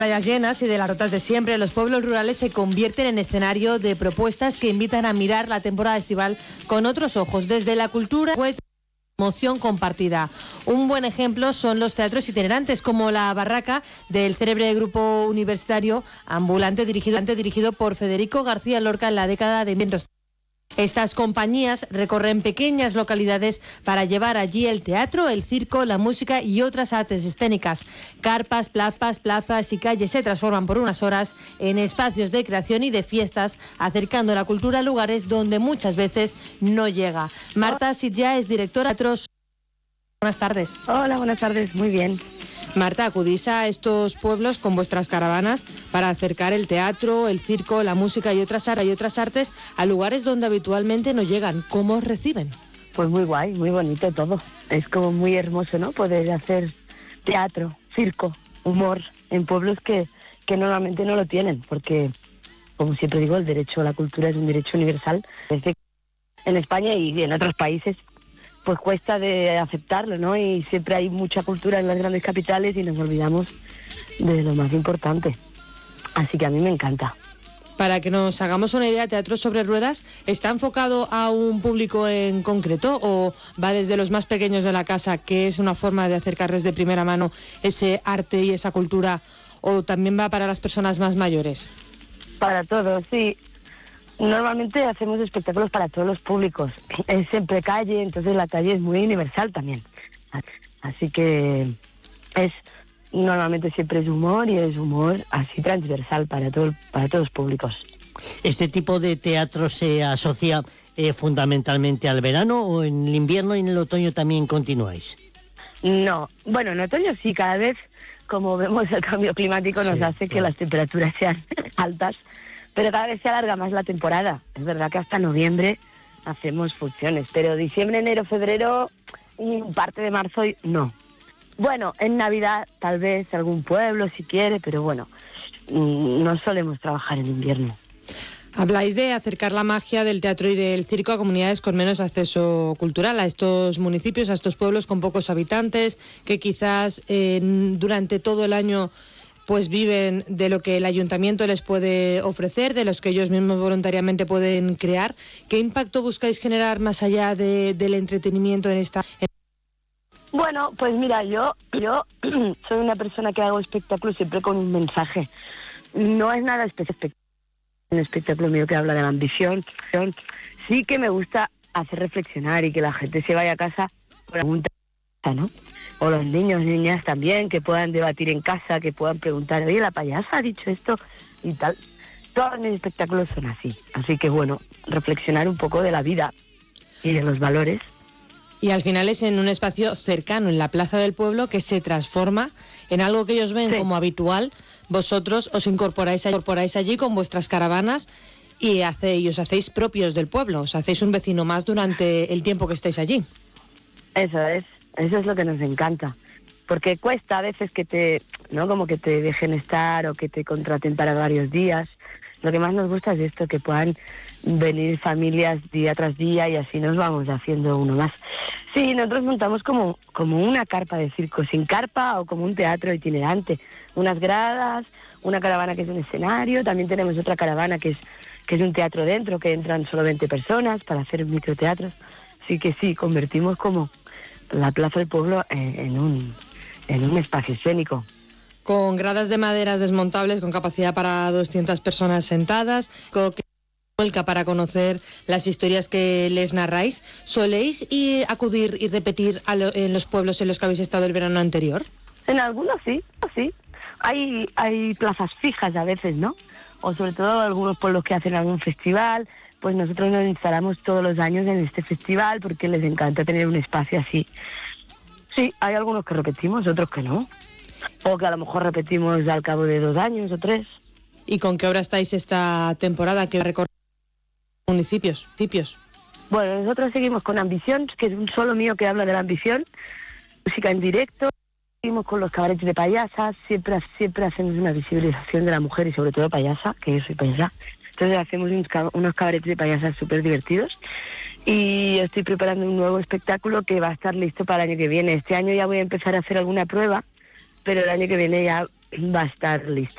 Playas llenas y de las rutas de siempre, los pueblos rurales se convierten en escenario de propuestas que invitan a mirar la temporada estival con otros ojos, desde la cultura, emoción compartida. Un buen ejemplo son los teatros itinerantes, como la Barraca del célebre grupo universitario ambulante dirigido por Federico García Lorca en la década de 1900. Estas compañías recorren pequeñas localidades para llevar allí el teatro, el circo, la música y otras artes escénicas. Carpas, plazas y calles se transforman por unas horas en espacios de creación y de fiestas, acercando la cultura a lugares donde muchas veces no llega. Marta Sitja es directora de teatros. Buenas tardes. Hola, buenas tardes, muy bien. Marta, acudís a estos pueblos con vuestras caravanas para acercar el teatro, el circo, la música y otras artes a lugares donde habitualmente no llegan. ¿Cómo os reciben? Pues muy guay, muy bonito todo. Es como muy hermoso, ¿no? Poder hacer teatro, circo, humor en pueblos que normalmente no lo tienen, porque, como siempre digo, el derecho a la cultura es un derecho universal. En España y en otros países pues cuesta de aceptarlo, ¿no? Y siempre hay mucha cultura en las grandes capitales y nos olvidamos de lo más importante. Así que a mí me encanta. Para que nos hagamos una idea, Teatro sobre Ruedas, ¿está enfocado a un público en concreto o va desde los más pequeños de la casa, que es una forma de acercarles de primera mano ese arte y esa cultura, o también va para las personas más mayores? Para todos, sí. Normalmente hacemos espectáculos para todos los públicos. Es siempre calle, entonces la calle es muy universal también. Así que normalmente siempre es humor y es humor así transversal para todos los públicos. ¿Este tipo de teatro se asocia fundamentalmente al verano o en el invierno y en el otoño también continuáis? No, bueno, en otoño sí, cada vez, como vemos, el cambio climático nos hace que las temperaturas sean altas. Pero cada vez se alarga más la temporada. Es verdad que hasta noviembre hacemos funciones, pero diciembre, enero, febrero y parte de marzo no. Bueno, en Navidad tal vez algún pueblo si quiere, pero bueno, no solemos trabajar en invierno. Habláis de acercar la magia del teatro y del circo a comunidades con menos acceso cultural, a estos municipios, a estos pueblos con pocos habitantes, que quizás durante todo el año pues viven de lo que el ayuntamiento les puede ofrecer, de los que ellos mismos voluntariamente pueden crear. ¿Qué impacto buscáis generar más allá del entretenimiento en esta? Bueno, pues mira, yo soy una persona que hago espectáculos siempre con un mensaje. No es nada específico. Un espectáculo mío que habla de la ambición. Sí que me gusta hacer reflexionar y que la gente se vaya a casa con pregunta, ¿no? O los niños, niñas también, que puedan debatir en casa, que puedan preguntar, oye, la payasa ha dicho esto y tal. Todos mis espectáculos son así. Así que bueno, reflexionar un poco de la vida y de los valores. Y al final es en un espacio cercano, en la plaza del pueblo, que se transforma en algo que ellos ven como habitual. Vosotros os incorporáis allí con vuestras caravanas y os hacéis propios del pueblo, os hacéis un vecino más durante el tiempo que estáis allí. Eso es lo que nos encanta, porque cuesta a veces como que te dejen estar o que te contraten para varios días. Lo que más nos gusta es esto, que puedan venir familias día tras día y así nos vamos haciendo uno más. Sí, nosotros montamos como una carpa de circo, sin carpa o como un teatro itinerante, unas gradas, una caravana que es un escenario, también tenemos otra caravana que es un teatro dentro, que entran solo 20 personas para hacer microteatros. Así que sí, convertimos como la plaza del pueblo en un espacio escénico. Con gradas de maderas desmontables con capacidad para 200 personas sentadas, para conocer las historias que les narráis. ¿Soléis acudir y repetir en los pueblos en los que habéis estado el verano anterior? En algunos sí. Hay plazas fijas a veces, ¿no? O sobre todo algunos pueblos que hacen algún festival. Pues nosotros nos instalamos todos los años en este festival porque les encanta tener un espacio así. Sí, hay algunos que repetimos, otros que no. O que a lo mejor repetimos al cabo de 2 años o 3. ¿Y con qué obra estáis esta temporada que recorre municipios? Bueno, nosotros seguimos con Ambición, que es un solo mío que habla de la ambición. Música en directo. Seguimos con los cabarets de payasas. Siempre hacemos una visibilización de la mujer y sobre todo payasa, que yo soy payasa. Entonces hacemos unos cabarets de payasas súper divertidos y estoy preparando un nuevo espectáculo que va a estar listo para el año que viene. Este año ya voy a empezar a hacer alguna prueba, pero el año que viene ya va a estar listo.